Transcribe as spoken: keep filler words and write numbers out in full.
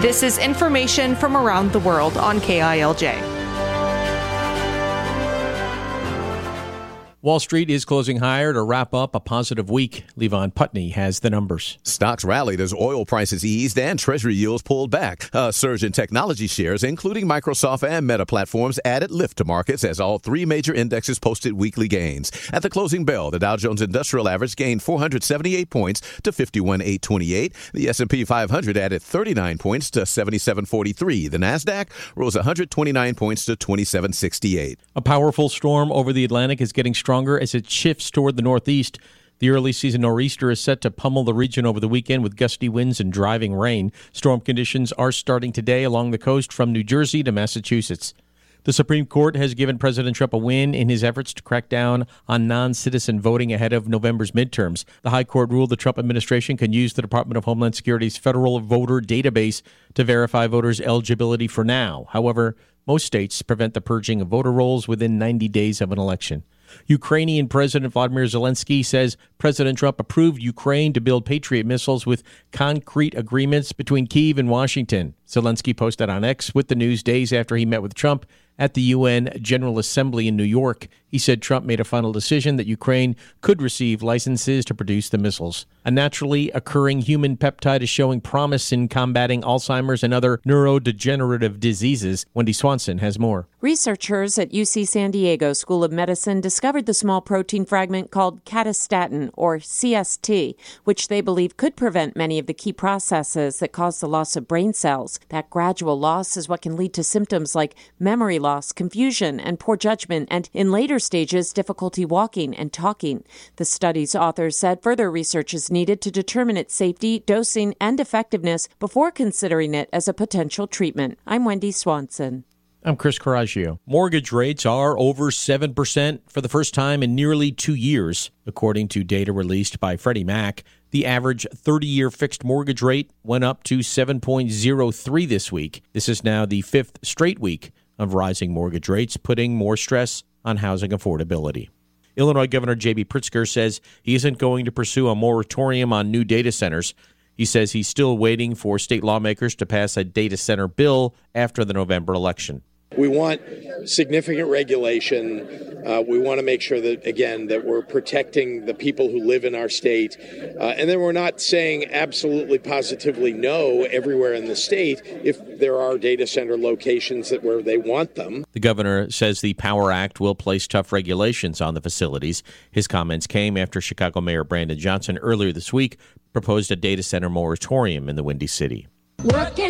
This is information from around the world on K I L J. Wall Street is closing higher to wrap up a positive week. Levon Putney has the numbers. Stocks rallied as oil prices eased and Treasury yields pulled back. A surge in technology shares, including Microsoft and Meta platforms, added lift to markets as all three major indexes posted weekly gains. At the closing bell, the Dow Jones Industrial Average gained four hundred seventy-eight points to fifty-one thousand eight hundred twenty-eight. The S and P five hundred added thirty-nine points to seventy-seven forty-three. The Nasdaq rose one hundred twenty-nine points to twenty-seven sixty-eight. A powerful storm over the Atlantic is getting stronger as it shifts toward the northeast. The early season nor'easter is set to pummel the region over the weekend with gusty winds and driving rain. Storm conditions are starting today along the coast from New Jersey to Massachusetts. The Supreme Court has given President Trump a win in his efforts to crack down on non-citizen voting ahead of November's midterms. The High Court ruled the Trump administration can use the Department of Homeland Security's federal voter database to verify voters' eligibility for now. However, most states prevent the purging of voter rolls within ninety days of an election. Ukrainian President Vladimir Zelensky says President Trump approved Ukraine to build Patriot missiles with concrete agreements between Kyiv and Washington. Zelensky posted on X with the news days after he met with Trump at the U N General Assembly in New York. He said Trump made a final decision that Ukraine could receive licenses to produce the missiles. A naturally occurring human peptide is showing promise in combating Alzheimer's and other neurodegenerative diseases. Wendy Swanson has more. Researchers at U C San Diego School of Medicine discovered the small protein fragment called catastatin, or C S T, which they believe could prevent many of the key processes that cause the loss of brain cells. That gradual loss is what can lead to symptoms like memory loss, confusion, and poor judgment, and in later stages, difficulty walking and talking. The study's authors said further research is needed to determine its safety, dosing, and effectiveness before considering it as a potential treatment. I'm Wendy Swanson. I'm Chris Coraggio. Mortgage rates are over seven percent for the first time in nearly two years. According to data released by Freddie Mac, the average thirty-year fixed mortgage rate went up to seven point oh three this week. This is now the fifth straight week of rising mortgage rates, putting more stress on housing affordability. Illinois Governor J B Pritzker says he isn't going to pursue a moratorium on new data centers. He says he's still waiting for state lawmakers to pass a data center bill after the November election. We want significant regulation. Uh, we want to make sure that, again, that we're protecting the people who live in our state. Uh, and then we're not saying absolutely positively no everywhere in the state if there are data center locations that where they want them. The governor says the Power Act will place tough regulations on the facilities. His comments came after Chicago Mayor Brandon Johnson earlier this week proposed a data center moratorium in the Windy City. Working